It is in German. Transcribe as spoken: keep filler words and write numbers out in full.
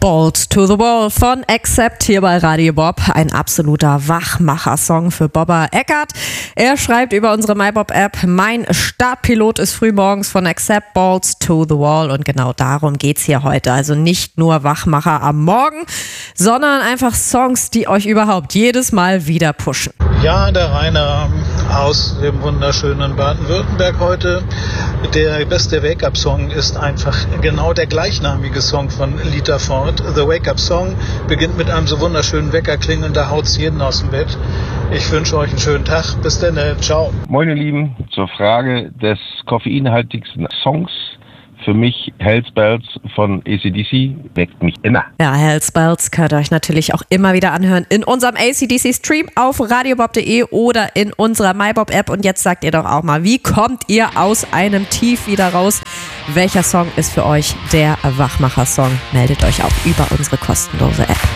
Balls to the Wall von Accept hier bei Radio Bob. Ein absoluter Wachmacher-Song für Bobber Eckert. Er schreibt über unsere MyBob-App: Mein Startpilot ist frühmorgens von Accept, Balls to the Wall. Und genau darum geht's hier heute. Also nicht nur Wachmacher am Morgen, sondern einfach Songs, die euch überhaupt jedes Mal wieder pushen. Ja, der Rainer aus dem wunderschönen Baden-Württemberg heute. Der beste Wake-Up-Song ist einfach genau der gleichnamige Song von Lita Ford. The Wake-Up-Song beginnt mit einem so wunderschönen Weckerklingeln, da haut's jeden aus dem Bett. Ich wünsche euch einen schönen Tag. Bis dann. Ciao. Moin ihr Lieben, zur Frage des koffeinhaltigsten Songs. Für mich Hell's Bells von A C D C weckt mich immer. Ja, Hell's Bells könnt ihr euch natürlich auch immer wieder anhören in unserem A C D C-Stream auf radiobob punkt de oder in unserer MyBob-App. Und jetzt sagt ihr doch auch mal, wie kommt ihr aus einem Tief wieder raus? Welcher Song ist für euch der Wachmacher-Song? Meldet euch auch über unsere kostenlose App.